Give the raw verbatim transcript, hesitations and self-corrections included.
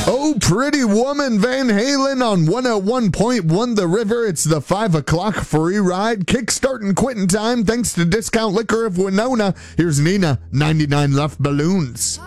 Oh, Pretty Woman, Van Halen on one oh one point one The River. It's the five o'clock free ride. Kickstart and quitting time thanks to Discount Liquor of Winona. Here's Nina, ninety-nine Left Balloons.